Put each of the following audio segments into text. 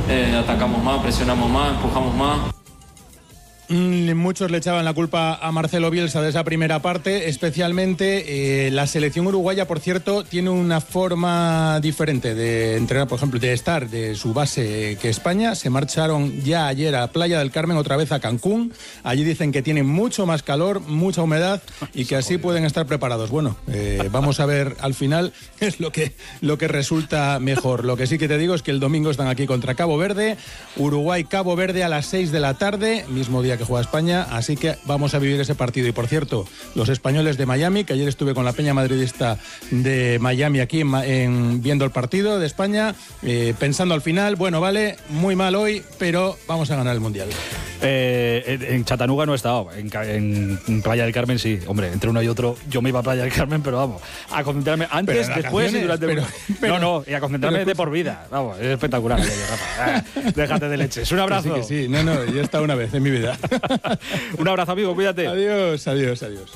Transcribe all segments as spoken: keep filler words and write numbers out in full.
eh, atacamos más, presionamos más, empujamos más. Muchos le echaban la culpa a Marcelo Bielsa de esa primera parte, especialmente eh, la selección uruguaya, por cierto, tiene una forma diferente de entrenar, por ejemplo, de estar de su base que España. Se marcharon ya ayer a Playa del Carmen, otra vez a Cancún. Allí dicen que tienen mucho más calor, mucha humedad y que así pueden estar preparados. Bueno, eh, vamos a ver al final es lo que, lo que resulta mejor. Lo que sí que te digo es que el domingo están aquí contra Cabo Verde, Uruguay-Cabo Verde a las seis de la tarde, mismo día que juega España, así que vamos a vivir ese partido. Y por cierto, los españoles de Miami, que ayer estuve con la peña madridista de Miami aquí en, en, viendo el partido de España, eh, pensando al final, bueno, vale, muy mal hoy, pero vamos a ganar el Mundial. Eh, en Chattanooga no he estado, en, en Playa del Carmen sí, hombre, entre uno y otro yo me iba a Playa del Carmen, pero vamos, a concentrarme antes, después y durante... Pero, pero, no, no, y a concentrarme de por vida, vamos, es espectacular, Rafa. Déjate de leches, un abrazo. Que sí, que sí, no, no, yo he estado una vez en mi vida. Un abrazo, amigo, cuídate. Adiós, adiós, adiós.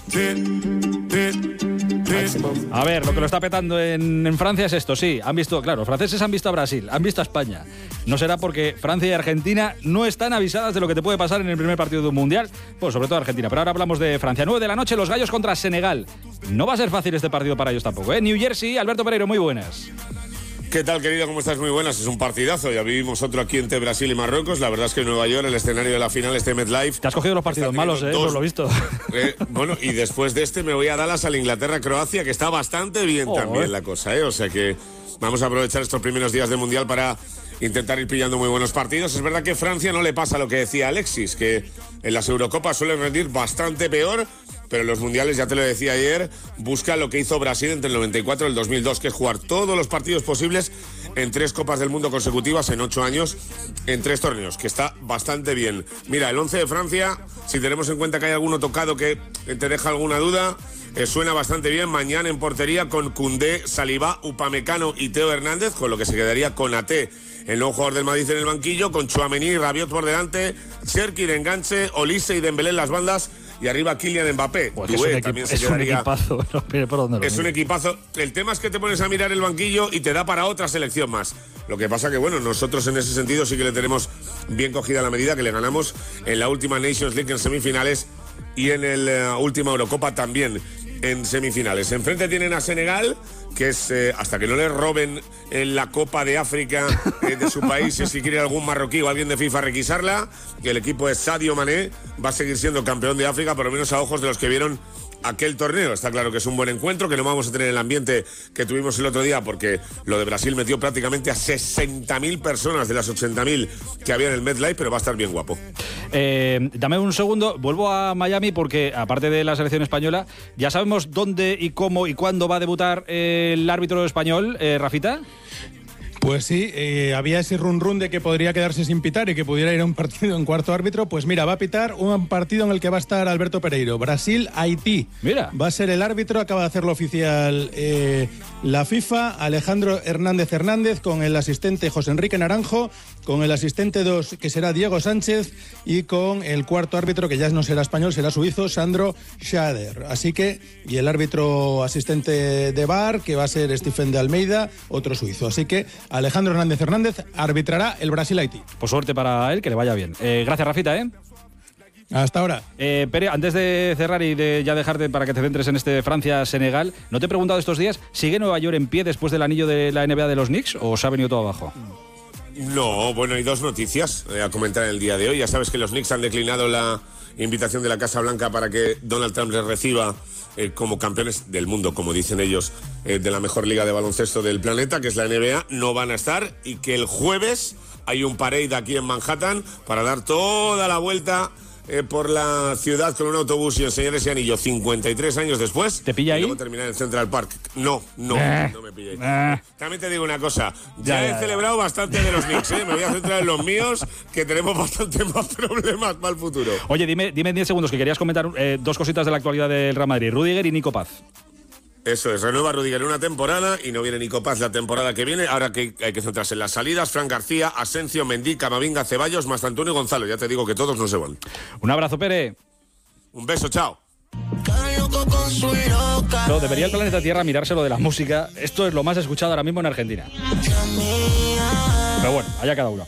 A ver, lo que lo está petando en, en Francia es esto, sí, han visto, claro, los franceses han visto a Brasil, han visto a España. No será porque Francia y Argentina no están avisadas de lo que te puede pasar en el primer partido de un mundial, pues sobre todo Argentina. Pero ahora hablamos de Francia. nueve de la noche, los gallos contra Senegal. No va a ser fácil este partido para ellos tampoco, ¿eh? New Jersey, Alberto Pereiro, muy buenas. ¿Qué tal, querido? ¿Cómo estás? Muy buenas. Es un partidazo. Ya vivimos otro aquí entre Brasil y Marruecos. La verdad es que en Nueva York, el escenario de la final, este MetLife... Te has cogido los partidos malos, ¿eh? Por lo visto. Eh, bueno, y después de este me voy a Dallas, al Inglaterra-Croacia, que está bastante bien oh, también eh. la cosa, ¿eh? O sea que vamos a aprovechar estos primeros días de Mundial para intentar ir pillando muy buenos partidos. Es verdad que Francia no le pasa lo que decía Alexis, que en las Eurocopas suele rendir bastante peor, pero en los mundiales, ya te lo decía ayer, busca lo que hizo Brasil entre el noventa y cuatro y el dos mil dos, que es jugar todos los partidos posibles en tres Copas del Mundo consecutivas en ocho años, en tres torneos, que está bastante bien. Mira, el once de Francia, si tenemos en cuenta que hay alguno tocado que te deja alguna duda, eh, suena bastante bien. Mañana en portería con Koundé, Saliba, Upamecano y Teo Hernández, con lo que se quedaría con Ate, el nuevo jugador del Madrid, en el banquillo, con Tchouaméni y Rabiot por delante, Cherki de enganche, Olise y Dembélé en las bandas, y arriba Kylian Mbappé. Pues Dué, es un, también se es un equipazo. ¿Por dónde lo es un equipazo. El tema es que te pones a mirar el banquillo y te da para otra selección más. Lo que pasa que, bueno, nosotros en ese sentido sí que le tenemos bien cogida la medida, que le ganamos en la última Nations League en semifinales y en la uh, última Eurocopa también en semifinales. Enfrente tienen a Senegal, que es eh, hasta que no le roben en la Copa de África eh, de su país, si es que quiere algún marroquí o alguien de FIFA requisarla, que el equipo de Sadio Mané va a seguir siendo campeón de África, por lo menos a ojos de los que vieron aquel torneo. Está claro que es un buen encuentro, que no vamos a tener el ambiente que tuvimos el otro día, porque lo de Brasil metió prácticamente a sesenta mil personas de las ochenta mil que había en el MetLife, pero va a estar bien guapo. Eh, dame un segundo, vuelvo a Miami porque, aparte de la selección española, ya sabemos dónde y cómo y cuándo va a debutar el árbitro español, eh, Rafita. Pues sí, eh, había ese run run de que podría quedarse sin pitar y que pudiera ir a un partido en cuarto árbitro. Pues mira, va a pitar un partido en el que va a estar Alberto Pereiro, Brasil-Haití. Mira. Va a ser el árbitro, acaba de hacerlo oficial eh, la FIFA, Alejandro Hernández Hernández, con el asistente José Enrique Naranjo, con el asistente dos, que será Diego Sánchez, y con el cuarto árbitro, que ya no será español, será suizo, Sandro Schader. Así que, y el árbitro asistente de V A R, que va a ser Stephen de Almeida, otro suizo. Así que Alejandro Hernández Hernández arbitrará el Brasil-Haití. Pues suerte para él, que le vaya bien. Eh, gracias, Rafita, ¿eh? Hasta ahora. Eh, Pere, antes de cerrar y de ya dejarte para que te centres en este Francia-Senegal, ¿no te he preguntado estos días, sigue Nueva York en pie después del anillo de la N B A de los Knicks o se ha venido todo abajo? No, bueno, hay dos noticias eh, a comentar en el día de hoy. Ya sabes que los Knicks han declinado la invitación de la Casa Blanca para que Donald Trump les reciba eh, como campeones del mundo, como dicen ellos, eh, de la mejor liga de baloncesto del planeta, que es la N B A. No van a estar, y que el jueves hay un parade aquí en Manhattan para dar toda la vuelta eh, por la ciudad con un autobús y enseñar ese anillo cincuenta y tres años después. ¿Te pilla ahí? Y luego terminar en Central Park. No, no, eh, no me pilla ahí. Eh. También te digo una cosa, ya, ya he ya, celebrado ya. bastante de los Knicks, ¿eh? Me voy a centrar en los míos, que tenemos bastante más problemas para el futuro. Oye, dime, dime en diez segundos que querías comentar eh, dos cositas de la actualidad del Real Madrid, Rüdiger y Nico Paz. Eso es, renueva Rüdiger una temporada y no viene Nico Paz la temporada que viene. Ahora que hay que centrarse en las salidas, Fran García, Asensio, Mendy, Camavinga, Ceballos, más Antonio Gonzalo. Ya te digo que todos no se van. Un abrazo, Pere. Un beso, chao. No, debería el planeta Tierra mirarse lo de la música. Esto es lo más escuchado ahora mismo en Argentina. Pero bueno, allá cada uno.